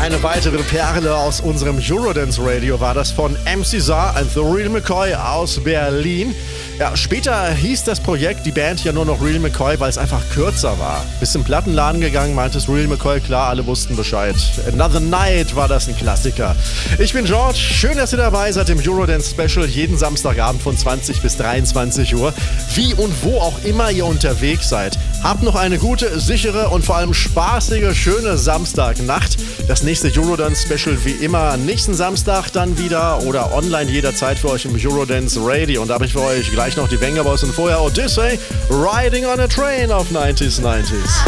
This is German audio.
Eine weitere Perle aus unserem Eurodance Radio war das von MC Zar und The Real McCoy aus Berlin. Ja, später hieß das Projekt, die Band ja nur noch Real McCoy, weil es einfach kürzer war. Bis im Plattenladen gegangen, meinte es Real McCoy, klar, alle wussten Bescheid. Another Night war das ein Klassiker. Ich bin George, schön, dass ihr dabei seid im Eurodance Special, jeden Samstagabend von 20 bis 23 Uhr. Wie und wo auch immer ihr unterwegs seid. Habt noch eine gute, sichere und vor allem spaßige, schöne Samstagnacht. Das nächste Eurodance Special wie immer nächsten Samstag dann wieder oder online jederzeit für euch im Eurodance Radio. Und da habe ich für euch gleich noch die Venga Boys und vorher Odyssey, Riding on a Train auf 90s.